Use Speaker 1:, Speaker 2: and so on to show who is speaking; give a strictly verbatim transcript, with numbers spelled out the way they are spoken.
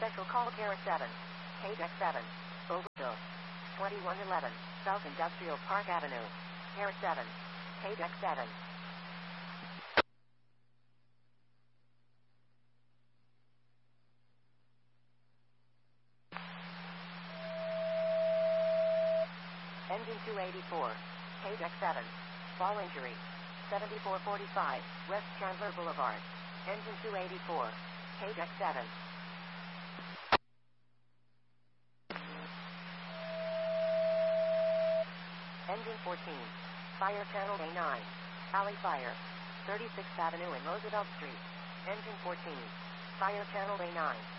Speaker 1: Special call Carrot seven. K Deck seven. Overkill. twenty-one eleven. South Industrial Park Avenue. Carrot seven. K Deck seven. Engine two eighty-four. K Deck seven. Fall injury. seventy-four forty-five. West Chandler Boulevard. Engine two eighty-four. K Deck seven. Engine fourteen. Fire Channel A nine. Alley Fire. thirty-sixth Avenue and Roosevelt Street. Engine fourteen. Fire Channel A nine.